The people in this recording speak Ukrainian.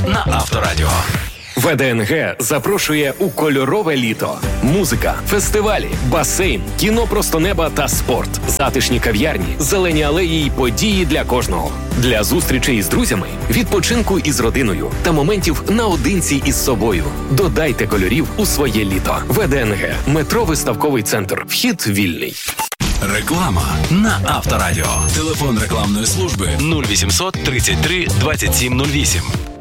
на Авторадіо. ВДНГ запрошує у кольорове літо. Музика, фестивалі, басейн, кіно просто неба та спорт, затишні кав'ярні, зелені алеї й події для кожного. Для зустрічей із друзями, відпочинку із родиною та моментів наодинці із собою. Додайте кольорів у своє літо. ВДНГ. Метро Виставковий центр. Вхід вільний. Реклама на Авторадіо. Телефон рекламної служби 0800 33 2708.